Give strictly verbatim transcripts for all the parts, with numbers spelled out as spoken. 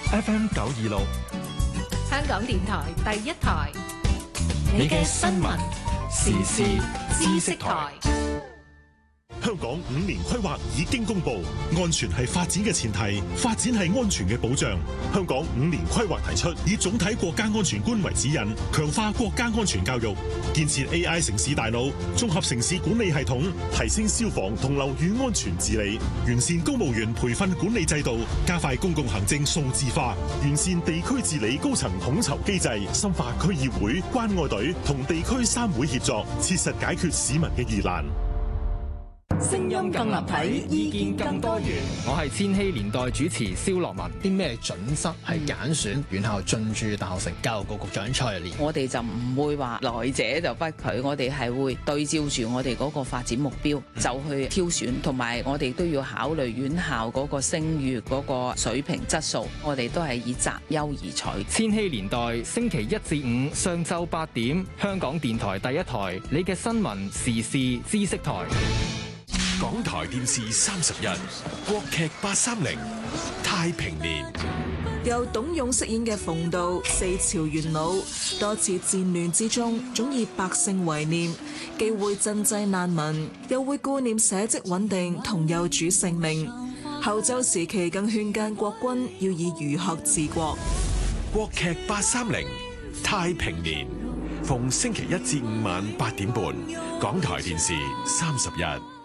F M 九二六， 香港電台第一台， 你嘅新聞時事知識台。 香港五年規劃已經公布，安全係發展嘅前提，發展係安全嘅保障。香港五年規劃提出，以總體國家安全觀為指引，強化國家安全教育，建設 A I 城市大腦，綜合城市管理系統，提升消防同樓宇安全治理，完善公務員培訓管理制度，加快公共行政數字化，完善地區治理高層統籌機制，深化區議會、關愛隊同地區三會協作，切實解決市民嘅疑難。 聲音更立體，意見更多元。 我係千禧年代主持蕭樂文。 啲咩準則係揀選院校進駐大學城？教育局局長蔡若蓮。 我哋就唔會話來者就不拒，我哋係會對照住我哋嗰個發展目標就去挑選，同埋我哋都要考慮院校嗰個聲譽嗰個水平質素，我哋都係以擇優而取。 千禧年代星期一至五上晝八點，香港電台第一台，你嘅新聞時事知識台。 港台電視三十一，國劇八三零太平年， 由董勇飾演嘅馮道，四朝元老，多次戰亂之中，總以百姓為念，既會賑濟難民，又會顧念社稷穩定同幼主性命。後周時期更勸諫國君要以儒學治國。 國劇八三零太平年，逢星期一至五晚八點半，港台電視三十一。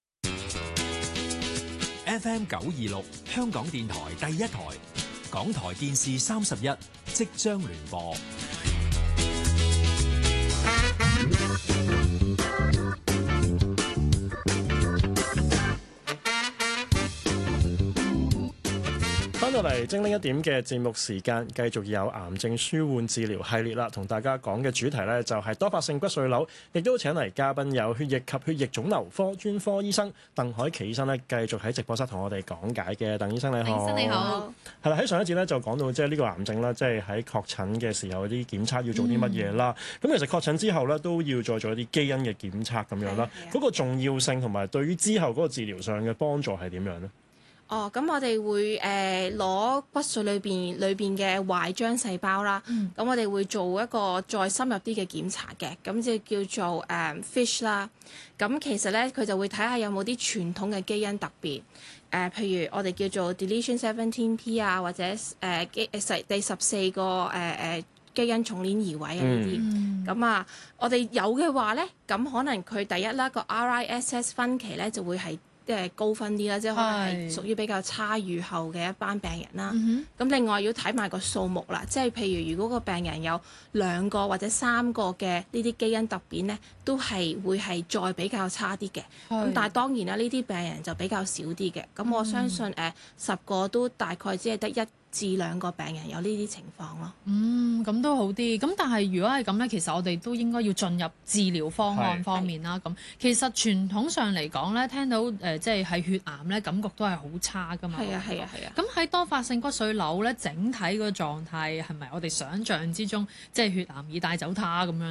F M 九二六，香港電台第一台，港台電視三十一即將聯播。 翻到嚟精靈一點嘅節目時間，繼續有癌症舒緩治療系列啦。同大家講嘅主題呢，就係多發性骨髓瘤，亦都請嚟嘉賓有血液及血液腫瘤科專科醫生鄧凱琪醫生呢，繼續喺直播室同我哋講解嘅。鄧醫生你好， 醫生你好。 係啦，喺上一節呢，就講到即係呢個癌症啦，即係喺確診嘅時候啲檢測要做啲乜嘢啦。咁、嗯、其實確診之後呢，都要再做一啲基因嘅檢測咁樣啦。嗰、嗰個重要性同埋對於之後嗰個治療上嘅幫助係點樣呢？ 哦，咁我哋會誒攞、呃、骨髓裏邊裏邊嘅壞漿細胞啦，咁、嗯、我哋會做一個再深入啲嘅檢查嘅，咁就叫做誒、呃、FISH 啦。咁其實咧，佢就會睇下有冇啲傳統嘅基因特別，誒、呃、譬如我哋叫做 deletion seventeen p 啊，或者誒基誒第十四個誒誒、呃、基因重鏈移位啊呢啲。咁、嗯、啊，我哋有嘅話咧，咁可能佢第一啦個 R I S S 分期咧就會係。即係高分啲啦，即係可能係屬於比較差預後嘅一班病人啦。咁、嗯、另外要睇埋個數目啦，即係譬如如果個病人有兩個或者三個嘅呢啲基因突變咧，都係會係再比較差啲嘅。咁但係當然啦，呢啲病人就比較少啲嘅。咁我相信誒、嗯、十個都大概只係得一至兩個病人有呢啲情況咯。 嗯，咁都好啲。咁但係如果係咁咧，其實我哋都應該要進入治療方案方面啦。咁其實傳統上嚟講咧，聽到誒、呃、即係係血癌咧，感覺都係好差噶嘛。係啊，係啊，係啊。咁喺多發性骨髓瘤咧，整體個狀態係咪我哋想象之中，即係血癌已帶走他咁樣？